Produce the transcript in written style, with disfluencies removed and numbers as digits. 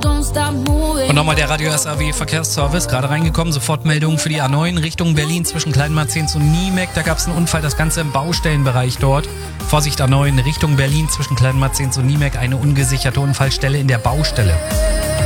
Und nochmal der Radio SAW Verkehrsservice, gerade reingekommen, Sofortmeldung für die A9 Richtung Berlin zwischen Kleinmarzehns und Niemek. Da gab es einen Unfall, das Ganze im Baustellenbereich dort. Vorsicht A9 Richtung Berlin zwischen Kleinmarzehns und Niemek, eine ungesicherte Unfallstelle in der Baustelle.